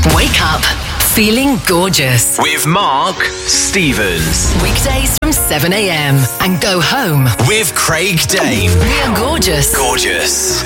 Wake up feeling gorgeous. With Mark Stevens. Weekdays from 7 a.m. and go home With Craig Dane. We are gorgeous. Gorgeous.